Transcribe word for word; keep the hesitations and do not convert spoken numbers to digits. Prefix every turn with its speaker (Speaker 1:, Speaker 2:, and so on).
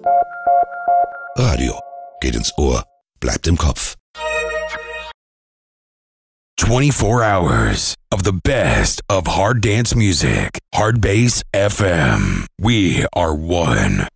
Speaker 1: Radio geht ins Ohr, bleibt im Kopf.
Speaker 2: twenty-four hours of the best of hard dance music. Hard Bass F M. We are one.